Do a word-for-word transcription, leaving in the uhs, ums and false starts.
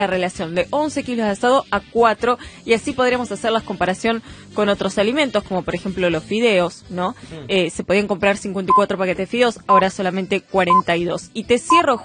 la relación de once kilos de asado a cuatro, y así podríamos hacer la comparación con otros alimentos, como por ejemplo los fideos, ¿no? Mm. Eh, se podían comprar cincuenta y cuatro paquetes de fideos, ahora solamente cuarenta y dos. Y te cierro